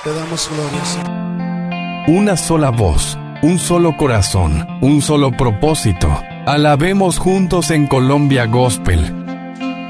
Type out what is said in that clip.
Te damos gloria, Señor. Una sola voz, un solo corazón, un solo propósito. Alabemos juntos en Colombia Gospel.